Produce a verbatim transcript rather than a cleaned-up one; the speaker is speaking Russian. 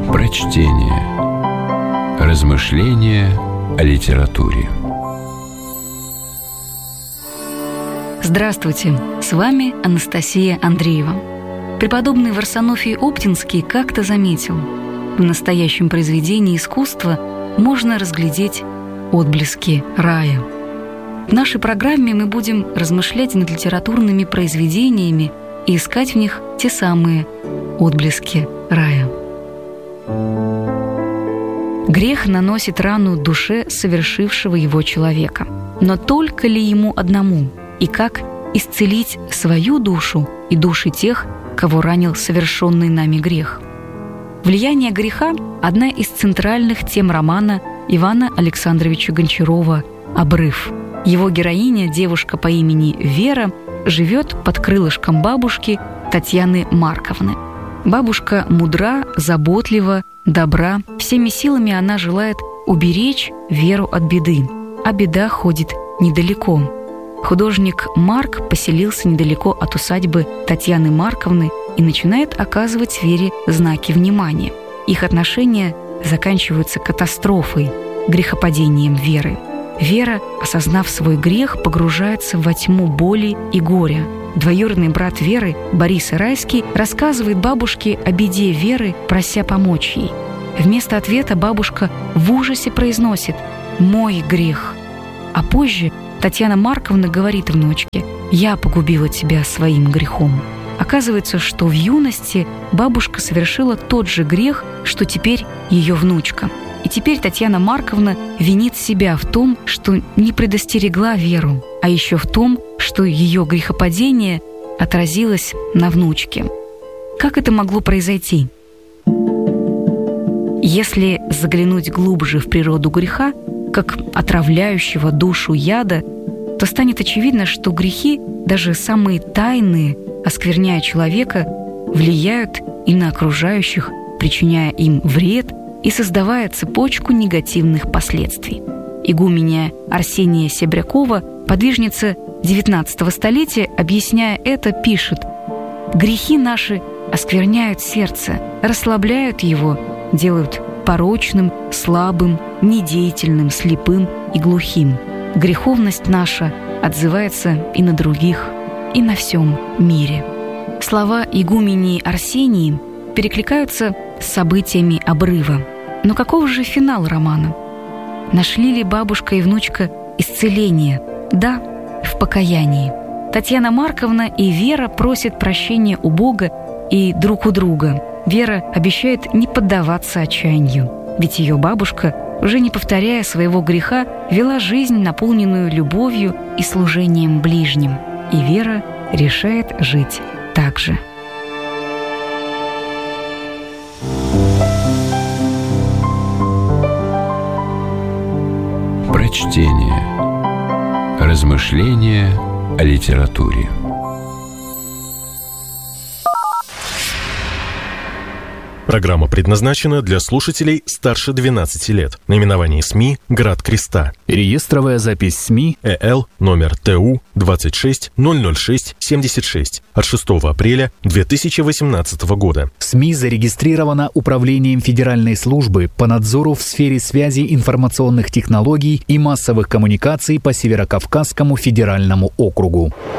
Прочтение. Размышления о литературе. Здравствуйте, с вами Анастасия Андреева. Преподобный Варсонофий Оптинский как-то заметил: в настоящем произведении искусства можно разглядеть отблески рая. В нашей программе мы будем размышлять над литературными произведениями и искать в них те самые отблески рая. Грех наносит рану душе совершившего его человека. Но только ли ему одному? И как исцелить свою душу и души тех, кого ранил совершенный нами грех? Влияние греха – одна из центральных тем романа Ивана Александровича Гончарова «Обрыв». Его героиня, девушка по имени Вера, живет под крылышком бабушки Татьяны Марковны. Бабушка мудра, заботлива, добра. Всеми силами она желает уберечь Веру от беды, а беда ходит недалеко. Художник Марк поселился недалеко от усадьбы Татьяны Марковны и начинает оказывать Вере знаки внимания. Их отношения заканчиваются катастрофой, грехопадением Веры. Вера, осознав свой грех, погружается во тьму боли и горя. Двоюродный брат Веры, Борис Ирайский, рассказывает бабушке о беде Веры, прося помочь ей. Вместо ответа бабушка в ужасе произносит «мой грех». А позже Татьяна Марковна говорит внучке: «Я погубила тебя своим грехом». Оказывается, что в юности бабушка совершила тот же грех, что теперь ее внучка. И теперь Татьяна Марковна винит себя в том, что не предостерегла Веру, а еще в том, что ее грехопадение отразилось на внучке. Как это могло произойти? Если заглянуть глубже в природу греха, как отравляющего душу яда, то станет очевидно, что грехи, даже самые тайные, оскверняя человека, влияют и на окружающих, причиняя им вред и создавая цепочку негативных последствий. Игуменья Арсения Себрякова, подвижница девятнадцатого столетия, объясняя это, пишет: «Грехи наши оскверняют сердце, расслабляют его, делают порочным, слабым, недеятельным, слепым и глухим. Греховность наша отзывается и на других, и на всем мире». Слова игуменьи Арсении перекликаются с событиями «Обрыва». Но каков же финал романа? Нашли ли бабушка и внучка исцеление? Да, в покаянии. Татьяна Марковна и Вера просят прощения у Бога и друг у друга. Вера обещает не поддаваться отчаянию, ведь ее бабушка, уже не повторяя своего греха, вела жизнь, наполненную любовью и служением ближним. И Вера решает жить так же. Прочтение. Размышления о литературе. Программа предназначена для слушателей старше двенадцати лет. Наименование СМИ «Град Креста». Реестровая запись СМИ ЭЛ номер ТУ двадцать шесть ноль ноль шесть семьдесят шесть от шестого апреля две тысячи восемнадцатого года. СМИ зарегистрирована Управлением Федеральной службы по надзору в сфере связи, информационных технологий и массовых коммуникаций по Северокавказскому федеральному округу.